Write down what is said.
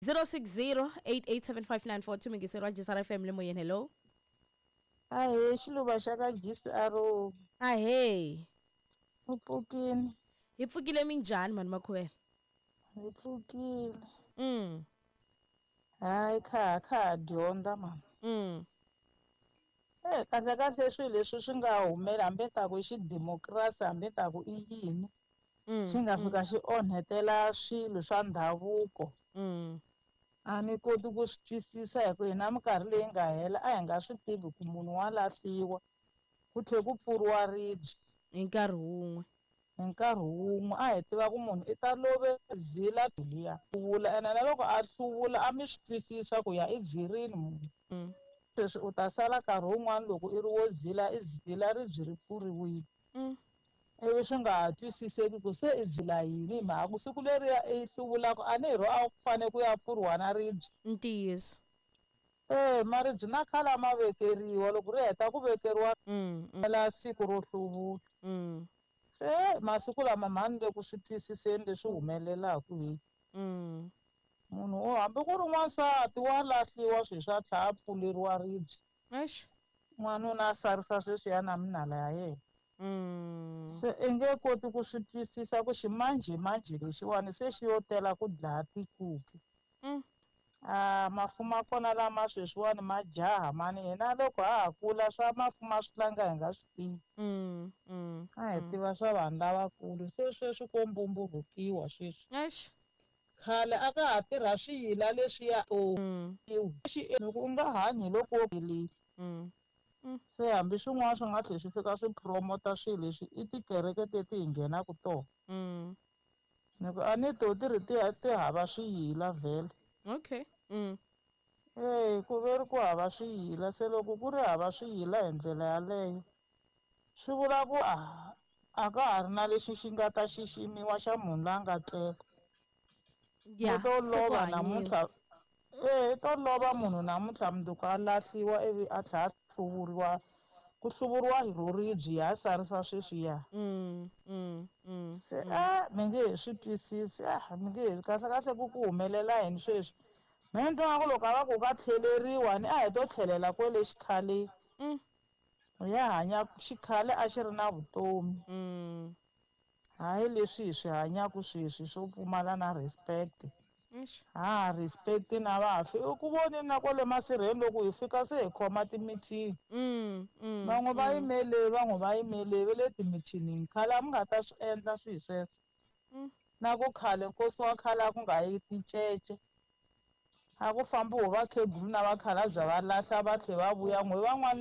060887594 tumingiseriwa Jisara FM le moyeni. Hello. Ahe xiluva xa ka Gisaro Ahey. u pfukini Hi pfukile minjhani mani Makhwela? hi pfukile Mm. hayi kha ha dyondza mani kahle swilo leswi swi nga humela hambi ta ku i xidemokirasi hambi ta ku i yini xi nga fika xi onhetela swilo swa ndhavuko a ni koti ku swi twisisa hi ku hi na minkarhi leyi nga hela a hi nga swi tivi ku munhu wa lahliwa ku tlhela ku pfuriwa ribye Hi nkarhi wun'we. hi nkarhi wun'we a hi tiva ku munhu i ta lovezila liya hluvula ene na loko a hluvula a mi swi twisisa ku ya i dzirini munhu sweswi u ta sala nkarhi wun'wani loko i ri wo zila i zila ribye ri pfuriwile ivi swi nga ha twisiseki ku se i zila yini hi mhaka ku siku leriya i hluvulaka a ni hi ro a ku fanele ku ya pfuriwa na ribye Ntiyiso. maribye na khale ma vekeriwa loko ri heta ku vekeriwa la siku ro hluvula se masiku lama mhani le ku swi twisiseni leswi humelelaka hi munhu hambi ku ri n'wansati wa lahliwa swilo swa tlhela a pfuleriwa ribye n'wanuna a sarisa sweswiya na minala ya yena se i nge koti ku swi twisisa ku ximanjhemanjhe lexiwani se xi yo tela ku dlaya tikuki mafumo ma kona lama sweswiwani ma jaha mani hina loko ha ha kula swa mafumo swi tlanga hi nga swi tivi a hi tiva swa vanhu lavakulu se sweswi ko mbumburukiwa sweswi khale a ka ha tirha swiyila leswiya loko u nga hanyi loko wo keleli se hambi swin'wana swi nga tlhela swi fika swi promota swilo leswi i tikereke teti hi nghenaka tona a ni to ti ri ti hava swiyila vhele Okay. ku ve ri ku hava swiyila se loko ku ri hava swiyila hi ndlela yaleyo swi vula ku a ka ha ri na lexi xi nga ta xiximiwa xa munhu la nga tlela to lova namuntlha to lova munhu namuntlha mundzuku a lahliwa ivi a tlhela a hluvuriwa ku hluvuriwa hi ro ribye ha sarisa sweswiya se mi nge he swi twisisi mi nge he kahlekahle ku humelela yini sweswi me ni twa ku loko a va ku ka tlheleriwa ni a hi to tlhelela kwele xikhaleni hi ya hanya xikhale a xi ri na vutomi hayi leswi hi swi hanyaka sweswi swo pfumala na respect respect na vafi u ku vonini na kwale masirheni loko hi fika se hi khoma timithini van'we va yimele van'we va yimele ve le timithinini khale a mi nga ta swi endla swilo sweswo na ku khale nkosi wa khale a ku nga yi ticece a ku fambiwa vakhegulu na vakhalabya va lahla va tlhela va vuya n'we van'wani